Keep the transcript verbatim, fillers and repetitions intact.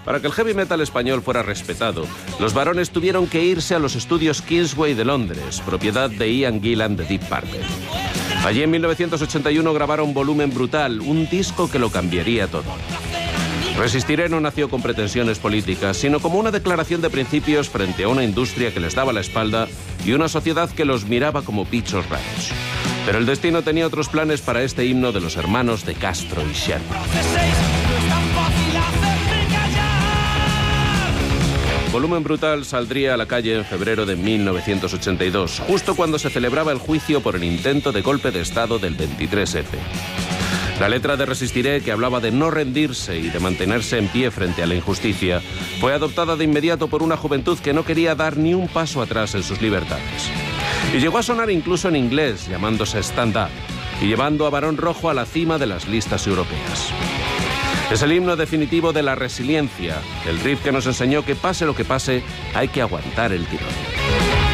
Para que el heavy metal español fuera respetado, los varones tuvieron que irse a los estudios Kingsway de Londres, propiedad de Ian Gillan de Deep Purple. Allí en mil novecientos ochenta y uno grabaron Volumen Brutal, un disco que lo cambiaría todo. Resistiré no nació con pretensiones políticas, sino como una declaración de principios frente a una industria que les daba la espalda y una sociedad que los miraba como bichos raros. Pero el destino tenía otros planes para este himno de los hermanos de Castro y Sherman. Volumen Brutal saldría a la calle en febrero de mil novecientos ochenta y dos, justo cuando se celebraba el juicio por el intento de golpe de Estado del veintitrés efe. La letra de Resistiré, que hablaba de no rendirse y de mantenerse en pie frente a la injusticia, fue adoptada de inmediato por una juventud que no quería dar ni un paso atrás en sus libertades. Y llegó a sonar incluso en inglés, llamándose Stand Up, y llevando a Barón Rojo a la cima de las listas europeas. Es el himno definitivo de la resiliencia, el riff que nos enseñó que pase lo que pase, hay que aguantar el tirón.